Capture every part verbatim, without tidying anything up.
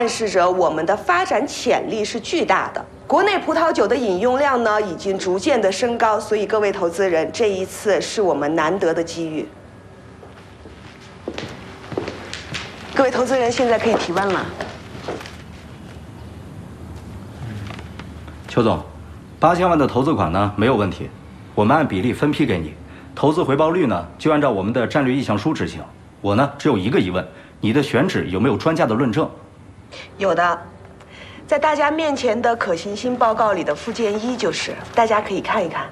暗示着我们的发展潜力是巨大的。国内葡萄酒的饮用量呢，已经逐渐的升高，所以各位投资人，这一次是我们难得的机遇。各位投资人，现在可以提问了。 邱总，八千万的投资款呢没有问题，我们按比例分批给你，投资回报率呢就按照我们的战略意向书执行。我呢只有一个疑问，你的选址有没有专家的论证？ 有的，在大家面前的可行性报告里的附件一就是，大家可以看一看。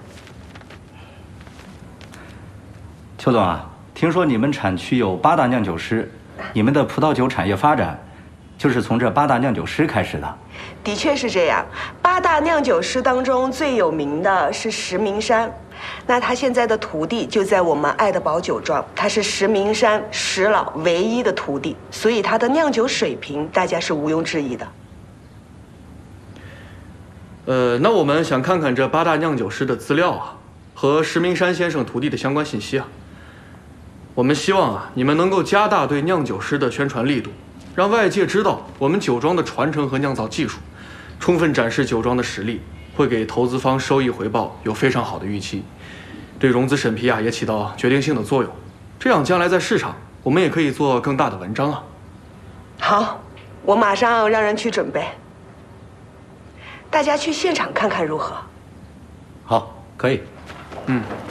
邱总啊，听说你们产区有八大酿酒师，你们的葡萄酒产业发展就是从这八大酿酒师开始的。 的确是这样，八大酿酒师当中最有名的是石明山，那他现在的徒弟就在我们爱的宝酒庄，他是石明山石老唯一的徒弟，所以他的酿酒水平大家是毋庸置疑的。 呃，那我们想看看这八大酿酒师的资料啊，和石明山先生徒弟的相关信息啊。我们希望啊，你们能够加大对酿酒师的宣传力度，让外界知道我们酒庄的传承和酿造技术，充分展示酒庄的实力，会给投资方收益回报有非常好的预期，对融资审批啊也起到决定性的作用。这样将来在市场，我们也可以做更大的文章啊。 好，我马上让人去准备。大家去现场看看如何？ 好，可以。 嗯。